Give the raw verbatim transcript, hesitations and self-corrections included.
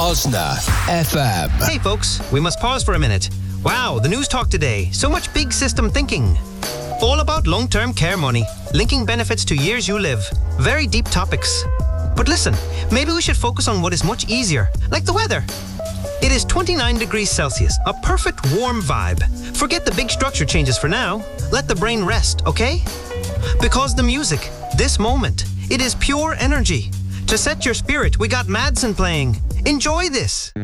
Osna F M. Hey folks, we must pause for a minute. Wow, the news talk today. So much big system thinking. All about long-term care money, linking benefits to years you live. Very deep topics. But listen, maybe we should focus on what is much easier, like the weather. It is twenty-nine degrees Celsius, a perfect warm vibe. Forget the big structure changes for now. Let the brain rest, okay? Because the music, this moment, it is pure energy. To set your spirit, we got Madsen playing. Enjoy this.